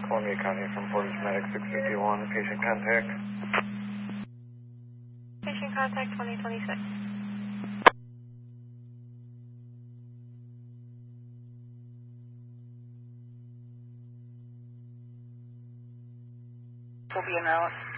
Columbia County from Portage Medic 651, patient contact. Patient contact 2026. Will be an out.